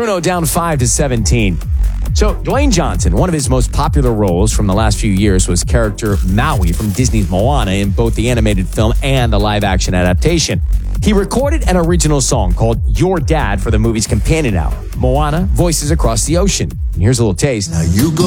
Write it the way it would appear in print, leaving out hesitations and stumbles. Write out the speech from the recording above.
Bruno down 5-17. So, Dwayne Johnson, one of his most popular roles from the last few years was character Maui from Disney's Moana in both the animated film and the live-action adaptation. He recorded an original song called Your Dad for the movie's companion album, Moana, Voices Across the Ocean. And here's a little taste. Now you go